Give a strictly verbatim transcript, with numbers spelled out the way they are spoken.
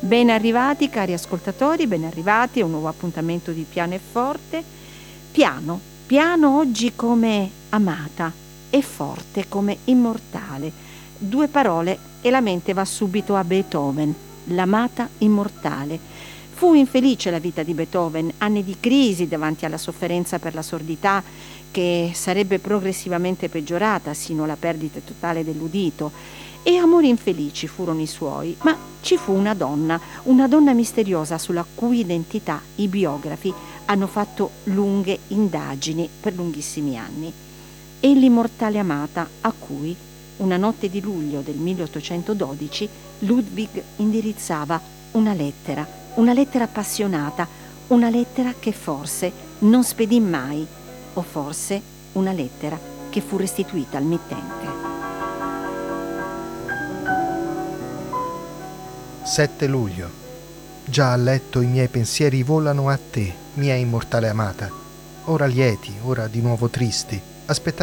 Ben arrivati cari ascoltatori, ben arrivati a un nuovo appuntamento di Piano e Forte. Piano, piano oggi come amata e forte come immortale. Due parole e la mente va subito a Beethoven, l'amata immortale. Fu infelice la vita di Beethoven, anni di crisi davanti alla sofferenza per la sordità che sarebbe progressivamente peggiorata sino alla perdita totale dell'udito. E amori infelici furono i suoi, ma ci fu una donna, una donna misteriosa sulla cui identità i biografi hanno fatto lunghe indagini per lunghissimi anni. E l'immortale amata a cui, una notte di luglio del milleottocentododici, Ludwig indirizzava una lettera, una lettera appassionata, una lettera che forse non spedì mai, o forse una lettera che fu restituita al mittente. sette luglio. Già a letto i miei pensieri volano a te, mia immortale amata, ora lieti, ora di nuovo tristi, aspettando